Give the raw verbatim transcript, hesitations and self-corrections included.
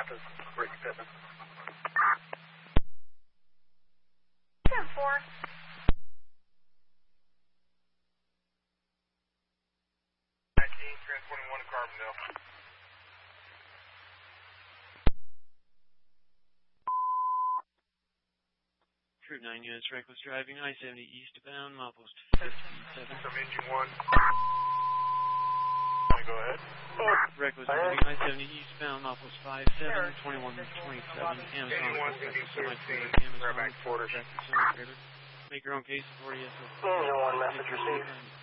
Rapids, Ricky Pittman. ten four. nineteen, transporting one to Carbondale. Troop nine units, reckless driving, I seventy eastbound, milepost fifty-seven. From engine one. Go ahead. Reckless driving, I seventy eastbound, milepost five seven, twenty-one twenty-seven, Amazon, Amazon, Amazon, Make your own case, authority, S O. Engine one, message received.